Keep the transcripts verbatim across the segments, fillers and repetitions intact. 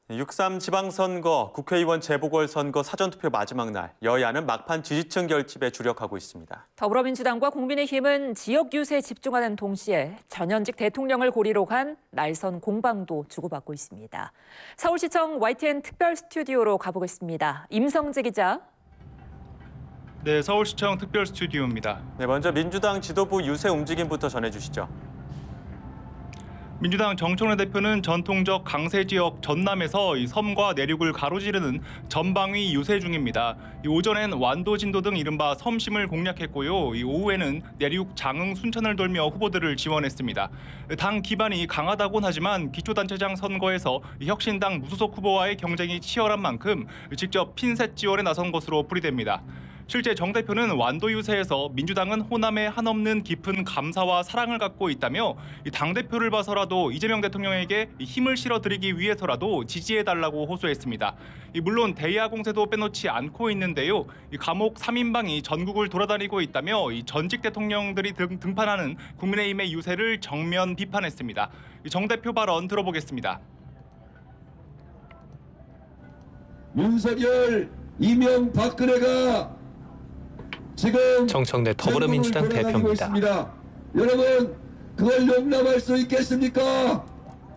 육삼 지방선거, 국회의원 재보궐선거 사전투표 마지막 날, 여야는 막판 지지층 결집에 주력하고 있습니다. 더불어민주당과 국민의힘은 지역 유세에 집중하는 동시에 전현직 대통령을 고리로 간 날선 공방도 주고받고 있습니다. 서울시청 와이티엔 특별 스튜디오로 가보겠습니다. 임성재 기자. 네, 서울시청 특별 스튜디오입니다. 네, 먼저 민주당 지도부 유세 움직임부터 전해주시죠. 민주당 정청래 대표는 전통적 강세 지역 전남에서 이 섬과 내륙을 가로지르는 전방위 유세 중입니다. 이 오전엔 완도, 진도 등 이른바 섬심을 공략했고요. 이 오후에는 내륙, 장흥, 순천을 돌며 후보들을 지원했습니다. 당 기반이 강하다곤 하지만 기초단체장 선거에서 혁신당 무소속 후보와의 경쟁이 치열한 만큼 직접 핀셋 지원에 나선 것으로 풀이됩니다. 실제 정 대표는 완도 유세에서 민주당은 호남에 한없는 깊은 감사와 사랑을 갖고 있다며 당대표를 봐서라도 이재명 대통령에게 힘을 실어드리기 위해서라도 지지해달라고 호소했습니다. 물론 대야 공세도 빼놓지 않고 있는데요. 감옥 삼 인방이 전국을 돌아다니고 있다며 전직 대통령들이 등판하는 국민의힘의 유세를 정면 비판했습니다. 정 대표 발언 들어보겠습니다. 윤석열, 이명, 박근혜가 지금 정청래 더불어민주당 대표입니다. 있습니다. 여러분, 그걸 용납할 수 있겠습니까?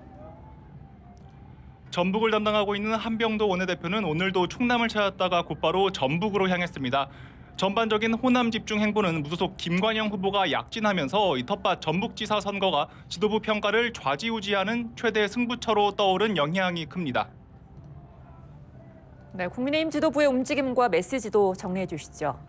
전북을 담당하고 있는 한병도 원내대표는 오늘도 충남을 찾았다가 곧바로 전북으로 향했습니다. 전반적인 호남 집중 행보는 무소속 김관영 후보가 약진하면서 이 텃밭 전북지사 선거가 지도부 평가를 좌지우지하는 최대 승부처로 떠오른 영향이 큽니다. 네, 국민의힘 지도부의 움직임과 메시지도 정리해 주시죠.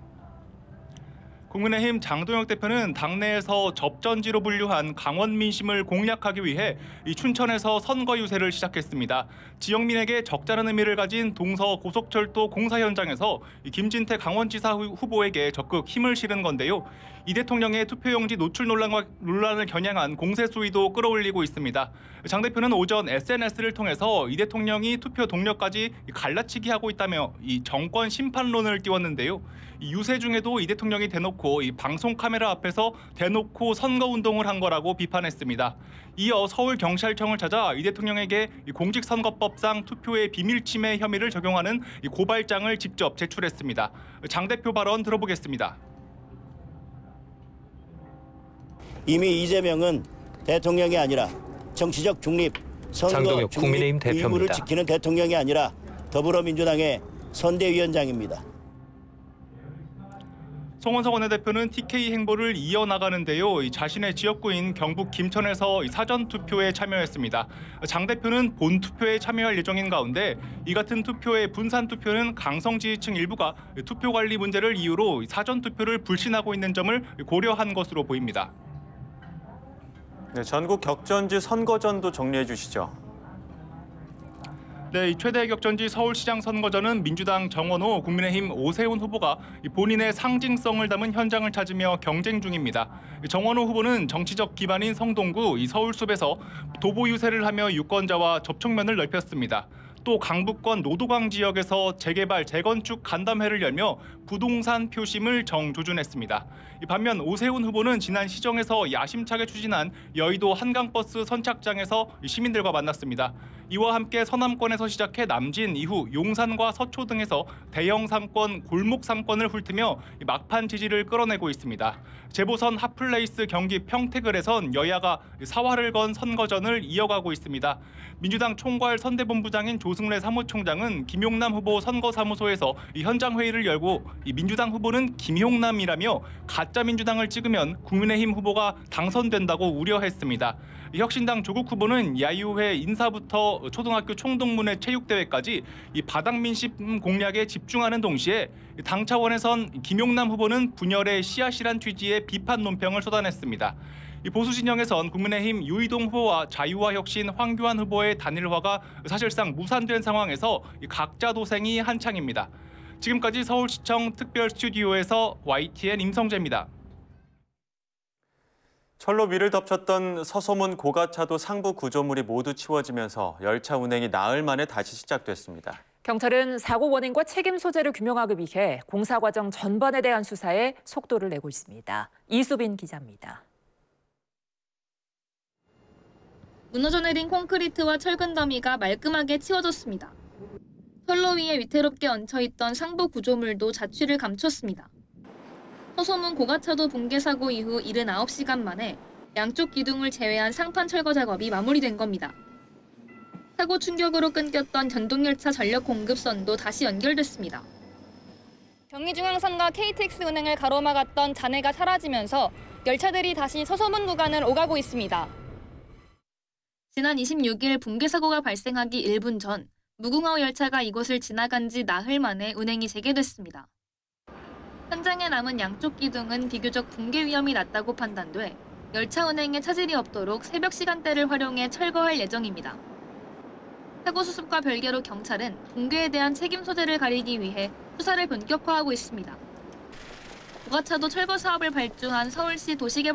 국민의힘 장동혁 대표는 당내에서 접전지로 분류한 강원 민심을 공략하기 위해 이 춘천에서 선거 유세를 시작했습니다. 지역민에게 적잖은 의미를 가진 동서 고속철도 공사 현장에서 이 김진태 강원지사 후보에게 적극 힘을 실은 건데요. 이 대통령의 투표용지 노출 논란과 논란을 겨냥한 공세 수위도 끌어올리고 있습니다. 장 대표는 오전 에스엔에스를 통해서 이 대통령이 투표 동료까지 갈라치기 하고 있다며 이 정권 심판론을 띄웠는데요. 이 유세 중에도 이 대통령이 대놓고 이 방송 카메라 앞에서 대놓고 선거 운동을 한 거라고 비판했습니다. 이어 서울경찰청을 찾아 이 대통령에게 이 공직선거법상 투표의 비밀 침해 혐의를 적용하는 이 고발장을 직접 제출했습니다. 장 대표 발언 들어보겠습니다. 이미 이재명은 대통령이 아니라 정치적 중립, 선거 중립 의무를 지키는 대통령이 아니라 더불어민주당의 선대위원장입니다. 송원석 원내대표는 티케이 행보를 이어나가는데요. 자신의 지역구인 경북 김천에서 사전투표에 참여했습니다. 장 대표는 본투표에 참여할 예정인 가운데 이 같은 투표의 분산투표는 강성 지지층 일부가 투표관리 문제를 이유로 사전투표를 불신하고 있는 점을 고려한 것으로 보입니다. 네, 전국 격전지 선거전도 정리해 주시죠. 네, 최대 격전지 서울시장 선거전은 민주당 정원호, 국민의힘 오세훈 후보가 본인의 상징성을 담은 현장을 찾으며 경쟁 중입니다. 정원호 후보는 정치적 기반인 성동구 이 서울숲에서 도보 유세를 하며 유권자와 접촉면을 넓혔습니다. 또 강북권 노도강 지역에서 재개발, 재건축 간담회를 열며 부동산 표심을 정조준했습니다. 반면 오세훈 후보는 지난 시정에서 야심차게 추진한 여의도 한강버스 선착장에서 시민들과 만났습니다. 이와 함께 서남권에서 시작해 남진, 이후 용산과 서초 등에서 대형 상권, 골목 상권을 훑으며 막판 지지를 끌어내고 있습니다. 재보선 핫플레이스 경기 평택을에선 여야가 사활을 건 선거전을 이어가고 있습니다. 민주당 총괄 선대본부장인 조승래 사무총장은 김용남 후보 선거사무소에서 현장 회의를 열고 민주당 후보는 김용남이라며 가짜 민주당을 찍으면 국민의힘 후보가 당선된다고 우려했습니다. 혁신당 조국 후보는 야유회 인사부터 초등학교 총동문회 체육대회까지 이 바닥 민심 공략에 집중하는 동시에 당 차원에선 김용남 후보는 분열의 씨앗이란 취지의 비판 논평을 쏟아냈습니다. 이 보수 진영에선 국민의힘 유이동 후보와 자유와 혁신 황교안 후보의 단일화가 사실상 무산된 상황에서 각자 도생이 한창입니다. 지금까지 서울시청 특별 스튜디오에서 와이티엔 임성재입니다. 철로 위를 덮쳤던 서소문 고가차도 상부 구조물이 모두 치워지면서 열차 운행이 나흘 만에 다시 시작됐습니다. 경찰은 사고 원인과 책임 소재를 규명하기 위해 공사 과정 전반에 대한 수사에 속도를 내고 있습니다. 이수빈 기자입니다. 무너져 내린 콘크리트와 철근 더미가 말끔하게 치워졌습니다. 선로 위에 위태롭게 얹혀있던 상부 구조물도 자취를 감췄습니다. 서소문 고가차도 붕괴 사고 이후 칠십구 시간 만에 양쪽 기둥을 제외한 상판 철거 작업이 마무리된 겁니다. 사고 충격으로 끊겼던 전동열차 전력 공급선도 다시 연결됐습니다. 경의중앙선과 케이티엑스은행을 가로막았던 잔해가 사라지면서 열차들이 다시 서소문 구간을 오가고 있습니다. 지난 이십육 일 붕괴 사고가 발생하기 일 분 전 무궁화 열차가 이곳을 지나간 지 나흘 만에 운행이 재개됐습니다. 현장에 남은 양쪽 기둥은 비교적 붕괴 위험이 낮다고 판단돼 열차 운행에 차질이 없도록 새벽 시간대를 활용해 철거할 예정입니다. 사고 수습과 별개로 경찰은 붕괴에 대한 책임 소재를 가리기 위해 수사를 본격화하고 있습니다. 고가차도 철거 사업을 발주한 서울시 도시개발